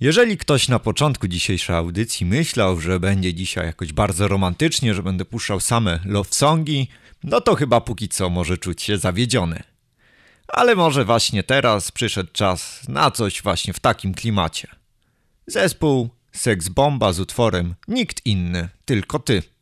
Jeżeli ktoś na początku dzisiejszej audycji myślał, że będzie dzisiaj jakoś bardzo romantycznie, że będę puszczał same love songi, no to chyba póki co może czuć się zawiedziony. Ale może właśnie teraz przyszedł czas na coś właśnie w takim klimacie. Zespół Sex Bomba z utworem Nikt inny, tylko ty.